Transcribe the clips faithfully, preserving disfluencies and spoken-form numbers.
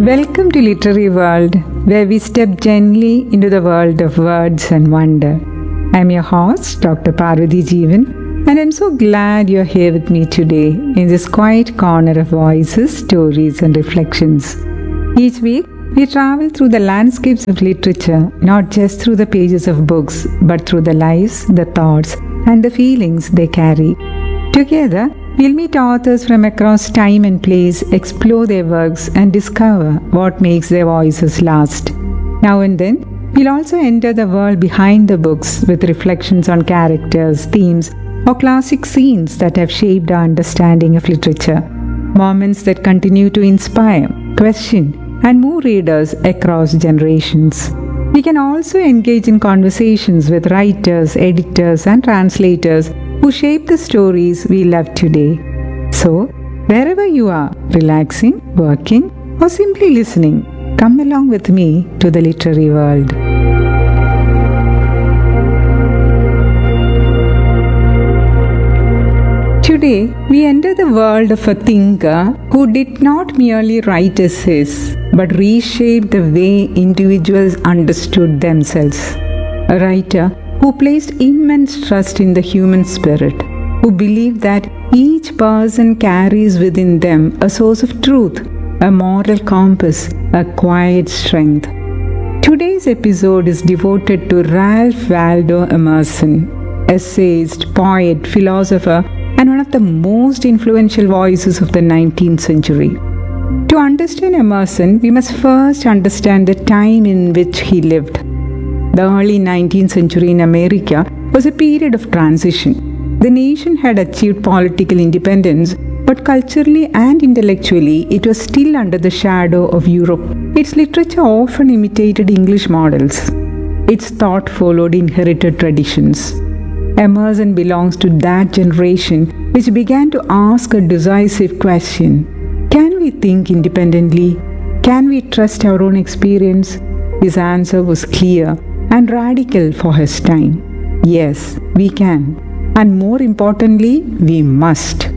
Welcome to Literary World, where we step gently into the world of words and wonder. I'm your host, Doctor Parvati Jeevan, and I'm so glad you're here with me today in this quiet corner of voices, stories, and reflections. Each week, we travel through the landscapes of literature, not just through the pages of books, but through the lives, the thoughts, and the feelings they carry. Together, we'll meet authors from across time and place, explore their works, and discover what makes their voices last. Now and then, we'll also enter the world behind the books with reflections on characters, themes, or classic scenes that have shaped our understanding of literature. Moments that continue to inspire, question, and move readers across generations. We can also engage in conversations with writers, editors, and translators who shape the stories we love today. So, wherever you are, relaxing, working, or simply listening, come along with me to the literary world. Today, we enter the world of a thinker who did not merely write essays, but reshaped the way individuals understood themselves. A writer who placed immense trust in the human spirit, who believed that each person carries within them a source of truth, a moral compass, a quiet strength. Today's episode is devoted to Ralph Waldo Emerson, essayist, poet, philosopher, and one of the most influential voices of the nineteenth century. To understand Emerson, we must first understand the time in which he lived. The early nineteenth century in America was a period of transition. The nation had achieved political independence, but culturally and intellectually it was still under the shadow of Europe. Its literature often imitated English models. Its thought followed inherited traditions. Emerson belongs to that generation which began to ask a decisive question. Can we think independently? Can we trust our own experience? His answer was clear and radical for his time. Yes, we can. And more importantly, we must.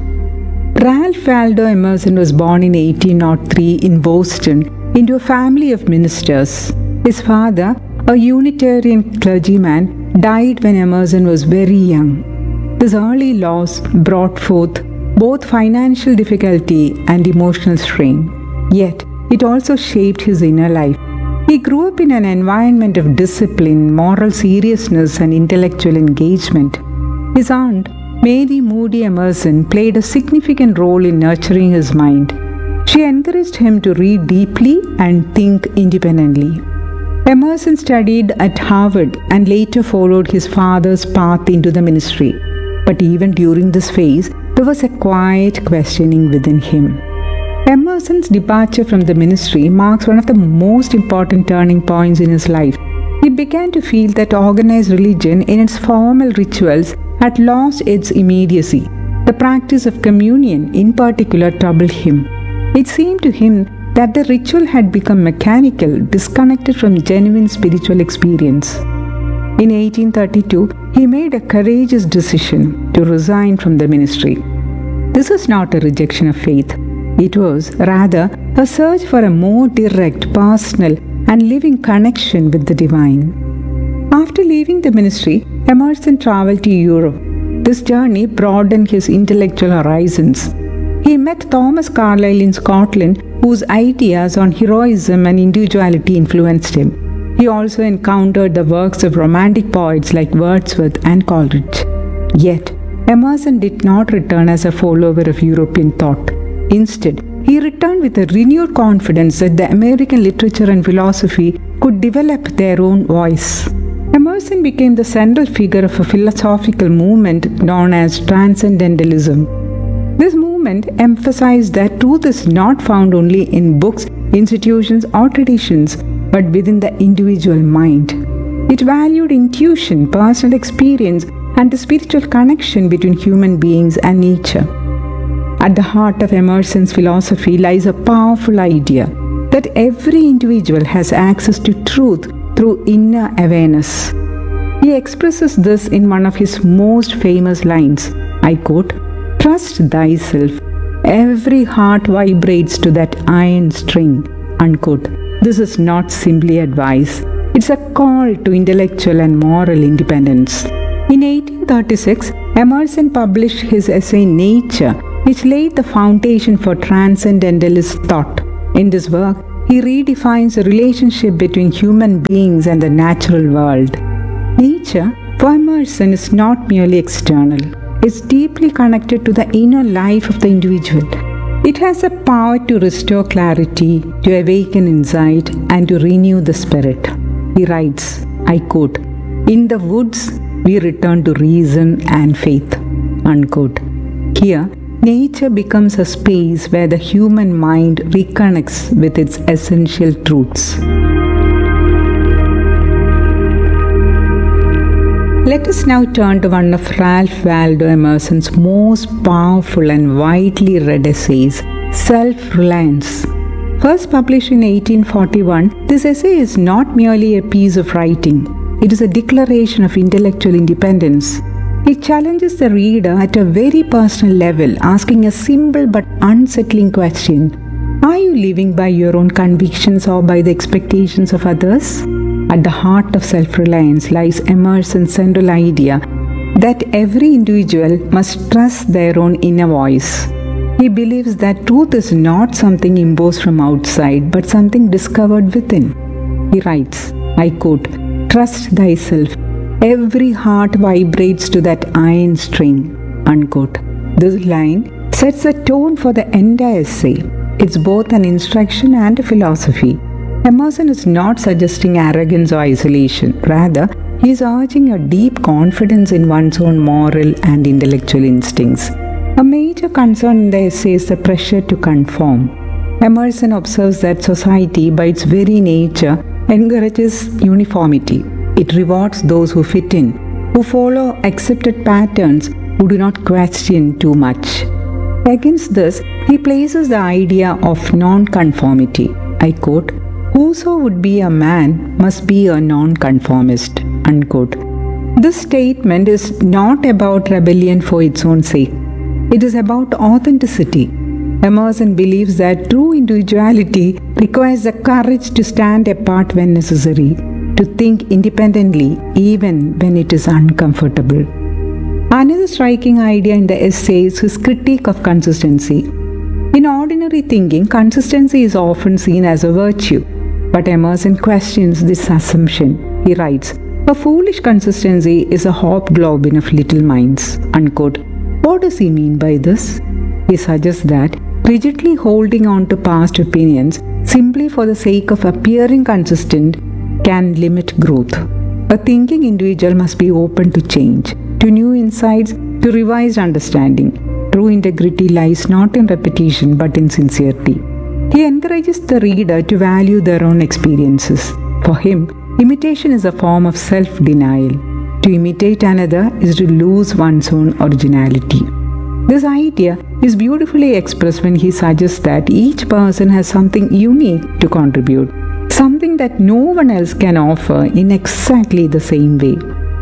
Ralph Waldo Emerson was born in eighteen oh three in Boston into a family of ministers. His father, a Unitarian clergyman, died when Emerson was very young. This early loss brought forth both financial difficulty and emotional strain. Yet, it also shaped his inner life. He grew up in an environment of discipline, moral seriousness, and intellectual engagement. His aunt, Mary Moody Emerson, played a significant role in nurturing his mind. She encouraged him to read deeply and think independently. Emerson studied at Harvard and later followed his father's path into the ministry. But even during this phase, there was a quiet questioning within him. Emerson's departure from the ministry marks one of the most important turning points in his life. He began to feel that organized religion in its formal rituals had lost its immediacy. The practice of communion in particular troubled him. It seemed to him that the ritual had become mechanical, disconnected from genuine spiritual experience. In eighteen thirty-two, he made a courageous decision to resign from the ministry. This was not a rejection of faith. It was rather a search for a more direct, personal, and living connection with the divine. After leaving the ministry, Emerson traveled to Europe. This journey broadened his intellectual horizons. He met Thomas Carlyle in Scotland, whose ideas on heroism and individuality influenced him. He also encountered the works of romantic poets like Wordsworth and Coleridge. Yet, Emerson did not return as a follower of European thought. Instead, he returned with a renewed confidence that the American literature and philosophy could develop their own voice. Emerson became the central figure of a philosophical movement known as Transcendentalism. This movement emphasized that truth is not found only in books, institutions, or traditions, but within the individual mind. It valued intuition, personal experience, and the spiritual connection between human beings and nature. At the heart of Emerson's philosophy lies a powerful idea that every individual has access to truth through inner awareness. He expresses this in one of his most famous lines. I quote, "Trust thyself. Every heart vibrates to that iron string. Unquote. This is not simply advice, it's a call to intellectual and moral independence. In eighteen thirty-six, Emerson published his essay Nature, which laid the foundation for transcendentalist thought. In this work, he redefines the relationship between human beings and the natural world. Nature, for Emerson, is not merely external. It's deeply connected to the inner life of the individual. It has the power to restore clarity, to awaken insight, and to renew the spirit. He writes, I quote, "In the woods, we return to reason and faith." Unquote. Here, nature becomes a space where the human mind reconnects with its essential truths. Let us now turn to one of Ralph Waldo Emerson's most powerful and widely read essays, Self-Reliance. First published in eighteen forty-one, this essay is not merely a piece of writing. It is a declaration of intellectual independence. It challenges the reader at a very personal level, asking a simple but unsettling question. Are you living by your own convictions or by the expectations of others? At the heart of self-reliance lies Emerson's central idea that every individual must trust their own inner voice. He believes that truth is not something imposed from outside, but something discovered within. He writes, I quote, "Trust thyself. Every heart vibrates to that iron string." Unquote. This line sets a tone for the entire essay. It's both an instruction and a philosophy. Emerson is not suggesting arrogance or isolation. Rather, he is urging a deep confidence in one's own moral and intellectual instincts. A major concern in the essay is the pressure to conform. Emerson observes that society, by its very nature, encourages uniformity. It rewards those who fit in, who follow accepted patterns, who do not question too much. Against this, he places the idea of non-conformity. I quote, "Whoso would be a man must be a non-conformist." Unquote. This statement is not about rebellion for its own sake. It is about authenticity. Emerson believes that true individuality requires the courage to stand apart when necessary, to think independently even when it is uncomfortable. Another striking idea in the essay is his critique of consistency. In ordinary thinking, consistency is often seen as a virtue, but Emerson questions this assumption. He writes, "A foolish consistency is a hobgoblin of little minds." Unquote. What does he mean by this? He suggests that rigidly holding on to past opinions simply for the sake of appearing consistent can limit growth. A thinking individual must be open to change, to new insights, to revised understanding. True integrity lies not in repetition but in sincerity. He encourages the reader to value their own experiences. For him, imitation is a form of self-denial. To imitate another is to lose one's own originality. This idea is beautifully expressed when he suggests that each person has something unique to contribute, something that no one else can offer in exactly the same way.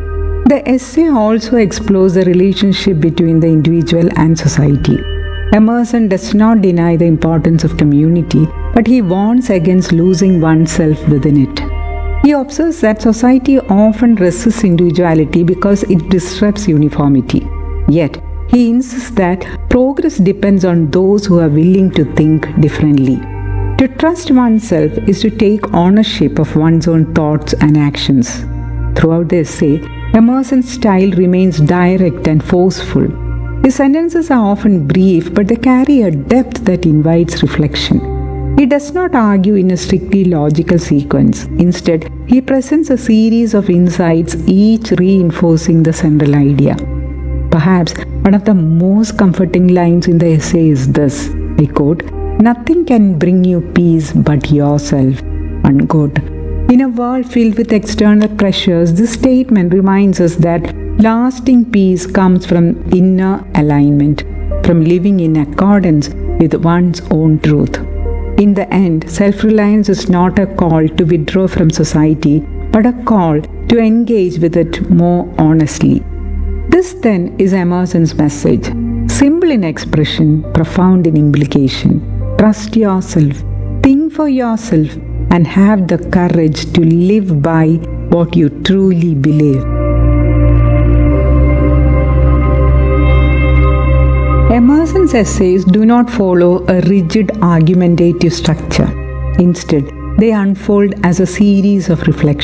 The essay also explores the relationship between the individual and society. Emerson does not deny the importance of community, but he warns against losing oneself within it. He observes that society often resists individuality because it disrupts uniformity. Yet, he insists that progress depends on those who are willing to think differently. To trust oneself is to take ownership of one's own thoughts and actions. Throughout the essay, Emerson's style remains direct and forceful. His sentences are often brief, but they carry a depth that invites reflection. He does not argue in a strictly logical sequence. Instead, he presents a series of insights, each reinforcing the central idea. Perhaps one of the most comforting lines in the essay is this, I quote, "Nothing can bring you peace but yourself." Unquote. In a world filled with external pressures, this statement reminds us that lasting peace comes from inner alignment, from living in accordance with one's own truth. In the end, self-reliance is not a call to withdraw from society, but a call to engage with it more honestly. This then is Emerson's message, simple in expression, profound in implication. Trust yourself, think for yourself and have the courage to live by what you truly believe. Emerson's essays do not follow a rigid argumentative structure. Instead, they unfold as a series of reflections.